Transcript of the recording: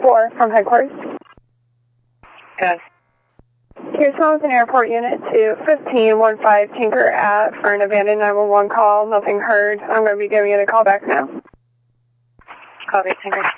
4 from headquarters. Yes. Here's Hamilton Airport Unit 2, 1515 Tinker Ave for an abandoned 911 call. Nothing heard. I'm going to be giving it a call back now. Copy, Tinker.